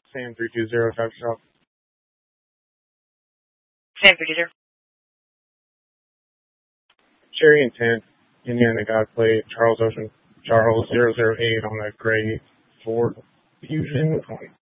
Sam 320 Talk Shop. Sam 320. Cherry and 10. Indiana Godplay. Charles 008 on the gray Ford Fusion 20.